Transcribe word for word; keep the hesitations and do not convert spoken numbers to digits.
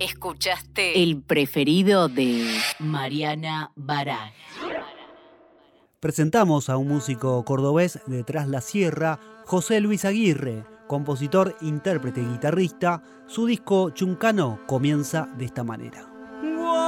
Escuchaste el preferido de Mariana Baraj. Presentamos a un músico cordobés de Tras la Sierra, José Luis Aguirre, compositor, intérprete y guitarrista. Su disco Chuncano comienza de esta manera.